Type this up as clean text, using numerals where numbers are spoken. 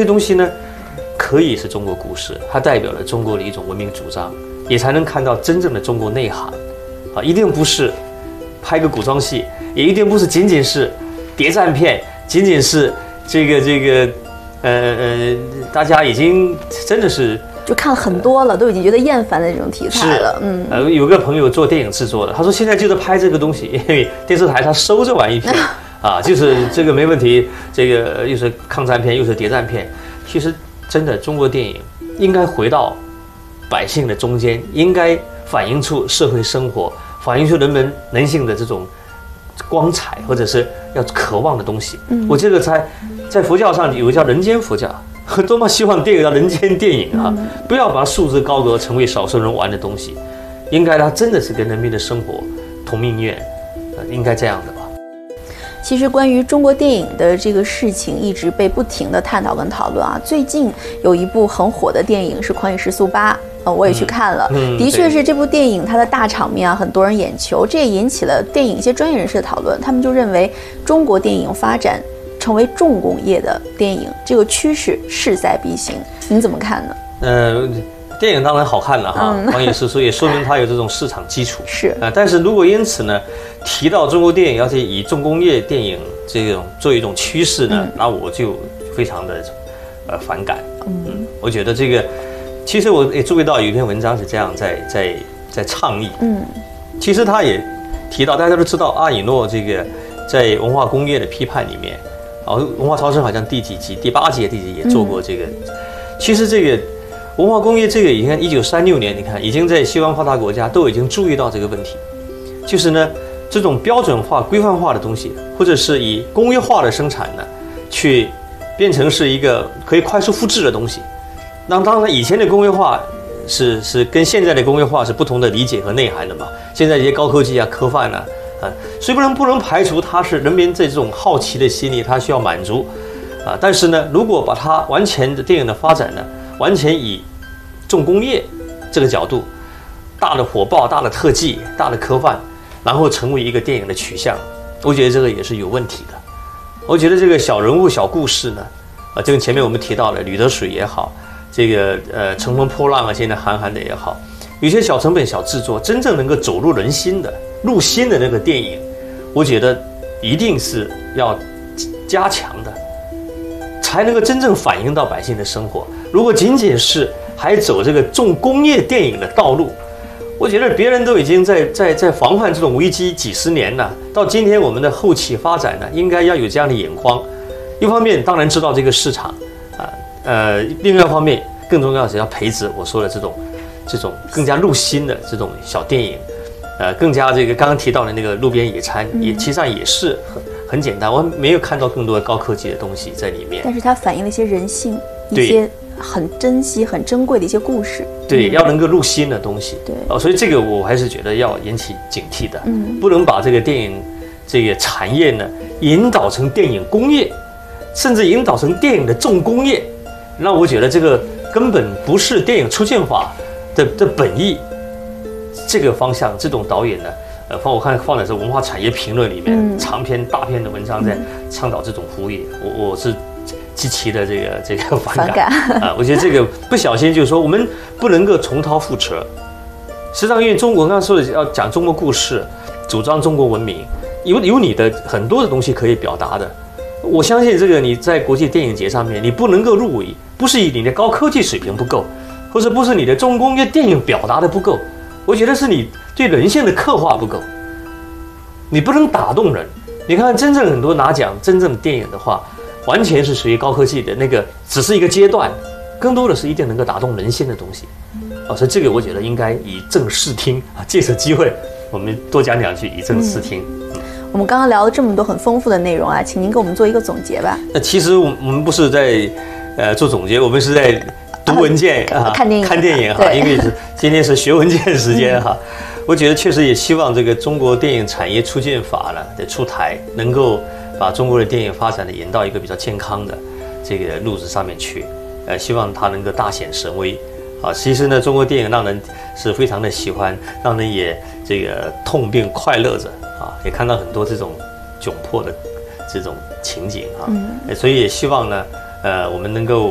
些东西呢，可以是中国故事，它代表了中国的一种文明主张，也才能看到真正的中国内涵。啊，一定不是拍个古装戏，也一定不是仅仅是谍战片，仅仅是大家已经真的是就看很多了，都已经觉得厌烦的这种题材了。 有个朋友做电影制作的，他说现在就是拍这个东西，因为电视台他收这玩意片啊，就是这个没问题，这个又是抗战片又是谍战片。其实真的中国电影应该回到百姓的中间，应该反映出社会生活，反映出人们人性的这种光彩，或者是要渴望的东西。我这个在佛教上有个叫人间佛教，多么希望电影叫人间电影啊！不要把它束之高阁，成为少数人玩的东西，应该它真的是跟人民的生活同命运，应该这样的吧。 其实关于中国电影的这个事情一直被不停的探讨跟讨论啊。最近有一部很火的电影是《狂野时速8》，我也去看了，的确是这部电影它的大场面啊，很多人眼球，这也引起了电影一些专业人士的讨论。他们就认为中国电影发展成为重工业的电影，这个趋势势在必行，您怎么看呢？ 电影当然好看了哈，狂野时速也说明它有这种市场基础是但是如果因此呢提到中国电影要是以重工业电影这种作为一种趋势呢，那我就非常的反感。我觉得这个其实我也注意到有一篇文章是这样在倡议。其实他也提到，大家都知道阿以诺这个在文化工业的批判里面，文化超生好像第几集第8集第几集也做过这个。其实这个文化工业这个，你看1936年，你看已经在西方发达国家都已经注意到这个问题，就是呢这种标准化、规范化的东西，或者是以工业化的生产呢，去变成是一个可以快速复制的东西。那当然，以前的工业化是跟现在的工业化是不同的理解和内涵的嘛。现在一些高科技啊、科幻啊，所以不能排除它是人民这种好奇的心理，它需要满足啊。但是呢，如果把它完全的电影的发展呢，完全以重工业这个角度，大的火爆、大的特技、大的科幻，然后成为一个电影的取向，我觉得这个也是有问题的。我觉得这个小人物、小故事呢，就跟前面我们提到的吕得水也好，这个乘风破浪啊，现在韩寒的也好，有些小成本、小制作，真正能够走入人心的、入心的那个电影，我觉得一定是要加强的，才能够真正反映到百姓的生活。如果仅仅是还走这个重工业电影的道路，我觉得别人都已经在防范这种危机几十年了，到今天我们的后期发展呢，应该要有这样的眼光。一方面当然知道这个市场另外一方面更重要的是要培植我说的这种更加入心的这种小电影，更加这个刚刚提到的那个路边野餐，其实上也是很简单，我没有看到更多的高科技的东西在里面， 但是它反映了一些人性，一些很珍惜、很珍贵的一些故事。 对，要能够入心的东西。 对， 所以这个我还是觉得要引起警惕的。不能把这个电影这个产业呢引导成电影工业，甚至引导成电影的重工业。那我觉得这个根本不是电影出现法的本意。这个方向，这种导演呢，我看放的是文化产业评论里面长篇大篇的文章在倡导这种呼吁，我是极其的这个反感啊！我觉得这个不小心就是说，我们不能够重蹈覆辙。实际上，因为中国刚刚说的要讲中国故事，主张中国文明，有你的很多的东西可以表达的。我相信这个你在国际电影节上面，你不能够入围，不是你的高科技水平不够，或者不是你的重工业电影表达的不够，我觉得是你对人性的刻画不够，你不能打动人。你看，真正很多拿奖真正的电影的话，完全是属于高科技的那个，只是一个阶段，更多的是一定能够打动人心的东西。所以这个我觉得应该以正视听啊，借此机会我们多讲两句，以正视听。 我们刚刚聊了这么多很丰富的内容啊，请您给我们做一个总结吧。 那其实我们不是在做总结，我们是在读文件看电影哈，因为今天是学文件时间哈。我觉得确实也希望这个中国电影产业促进法呢的出台，能够把中国的电影发展的引到一个比较健康的这个路子上面去，希望它能够大显神威啊。其实呢，中国电影让人是非常的喜欢，让人也这个痛并快乐着啊，也看到很多这种窘迫的这种情景啊，所以也希望呢，我们能够